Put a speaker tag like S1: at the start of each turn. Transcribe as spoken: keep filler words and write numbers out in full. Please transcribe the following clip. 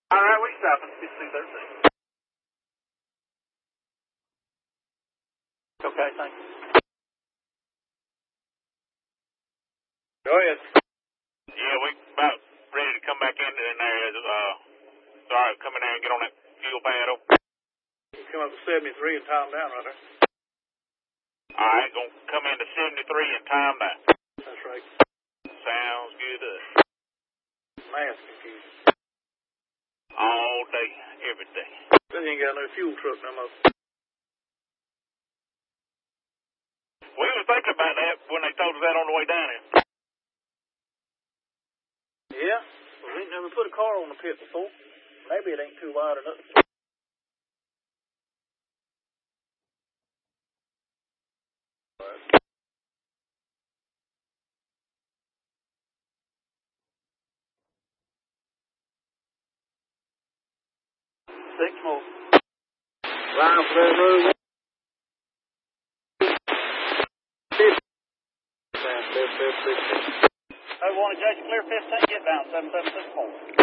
S1: All right, we stopping. fifteen thirteen. Okay, thank you. Go ahead.
S2: Yeah, we about ready to come back in there. Uh, sorry, come in there and get on that fuel pad.
S1: You come up to seventy-three and time down right there.
S2: All right, gonna come into seventy-three and time down.
S1: That's right.
S2: Sounds good.
S1: Mass confusion.
S2: All day, every day.
S1: Then you ain't got no fuel truck no more.
S2: We was thinking about that when they told us that on the way down here.
S1: Yeah? Well, we ain't never put a car on the pit before. Maybe it ain't too wide enough. Six more. Line for that road. I want to judge clear fifteen, get down seven seven six four.